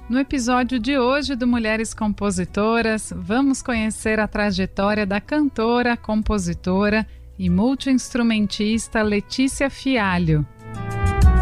No episódio de hoje do Mulheres Compositoras, vamos conhecer a trajetória da cantora, compositora e multi-instrumentista Letícia Fialho.